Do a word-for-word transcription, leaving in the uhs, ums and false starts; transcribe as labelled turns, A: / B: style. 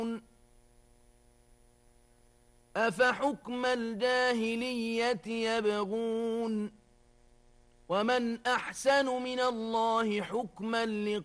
A: أفحكم الجاهلية يبغون ومن أحسن من الله حكما